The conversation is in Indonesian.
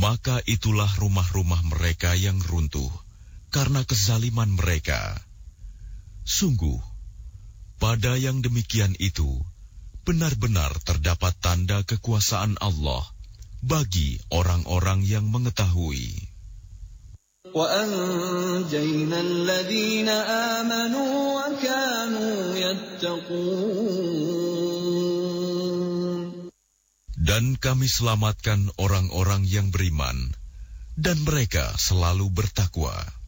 maka itulah rumah-rumah mereka yang runtuh karena kezaliman mereka. Sungguh, pada yang demikian itu, benar-benar terdapat tanda kekuasaan Allah bagi orang-orang yang mengetahui. وَأَنْجَيْنَا الَّذِينَ آمَنُوا وَكَانُوا يَتَّقُونَ. Dan kami selamatkan orang-orang yang beriman, dan mereka selalu bertakwa.